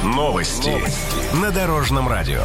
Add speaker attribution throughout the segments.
Speaker 1: Новости на Дорожном радио.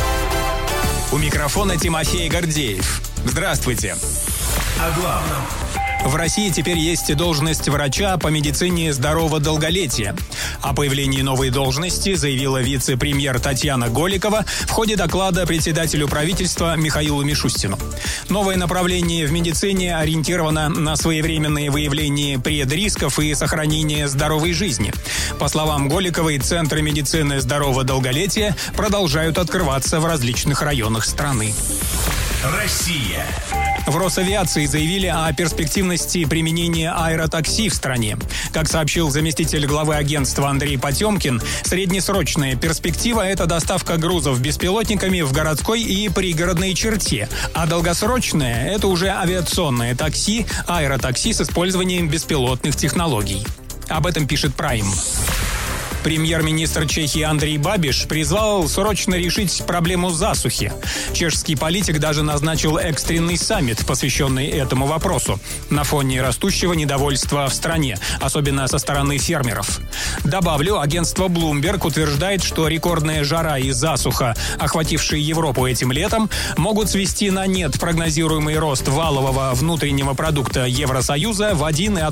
Speaker 2: У микрофона Тимофей Гордеев. Здравствуйте.
Speaker 1: О главном.
Speaker 2: В России теперь есть должность врача по медицине здорового долголетия. О появлении новой должности заявила вице-премьер Татьяна Голикова в ходе доклада председателю правительства Михаилу Мишустину. Новое направление в медицине ориентировано на своевременное выявление предрисков и сохранение здоровой жизни. По словам Голиковой, центры медицины здорового долголетия продолжают открываться в различных районах страны.
Speaker 1: Россия.
Speaker 2: В Росавиации заявили о перспективности применения аэротакси в стране. Как сообщил заместитель главы агентства Андрей Потемкин, среднесрочная перспектива – это доставка грузов беспилотниками в городской и пригородной черте, а долгосрочная – это уже авиационное такси, аэротакси с использованием беспилотных технологий. Об этом пишет Prime. Премьер-министр Чехии Андрей Бабиш призвал срочно решить проблему засухи. Чешский политик даже назначил экстренный саммит, посвященный этому вопросу, на фоне растущего недовольства в стране, особенно со стороны фермеров. Добавлю, агентство Bloomberg утверждает, что рекордная жара и засуха, охватившие Европу этим летом, могут свести на нет прогнозируемый рост валового внутреннего продукта Евросоюза в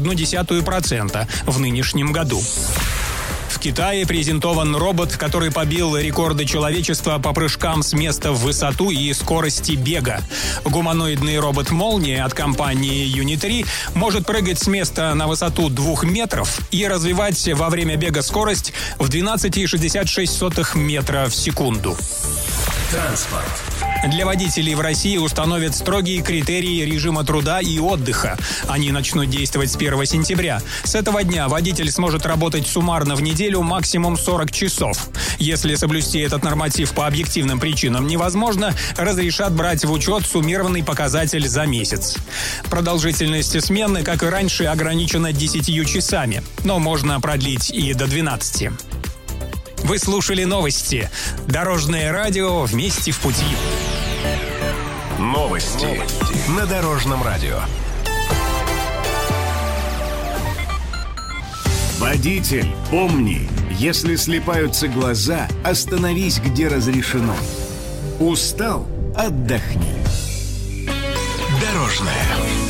Speaker 2: 1,1% в нынешнем году. В Китае презентован робот, который побил рекорды человечества по прыжкам с места в высоту и скорости бега. Гуманоидный робот «Молния» от компании Unitree может прыгать с места на высоту 2 метров и развивать во время бега скорость в 12,66 метра в секунду.
Speaker 1: Транспорт.
Speaker 2: Для водителей в России установят строгие критерии режима труда и отдыха. Они начнут действовать с 1 сентября. С этого дня водитель сможет работать суммарно в неделю максимум 40 часов. Если соблюсти этот норматив по объективным причинам невозможно, разрешат брать в учет суммированный показатель за месяц. Продолжительность смены, как и раньше, ограничена 10 часами, но можно продлить и до 12. Вы слушали новости. Дорожное радио «Вместе в пути».
Speaker 1: Новости на Дорожном радио. Водитель, помни, если слипаются глаза, остановись, где разрешено. Устал? Отдохни. Дорожное.